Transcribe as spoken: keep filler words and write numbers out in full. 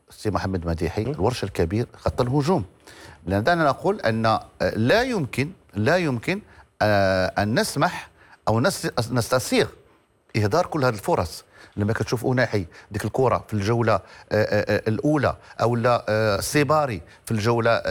السي محمد مديحي الورش الكبير خط الهجوم. لأن دعنا نقول أن لا يمكن لا يمكن أن نسمح أو نستسيغ إهدار كل هذه الفرص. لما كتشوف أناحي ديك الكرة في الجولة الأولى أو لا السيباري في الجولة